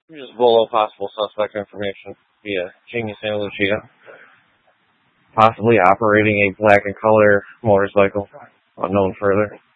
Just Volo possible suspect information via Genius Santa Lucia. Possibly operating a black and color motorcycle, unknown further.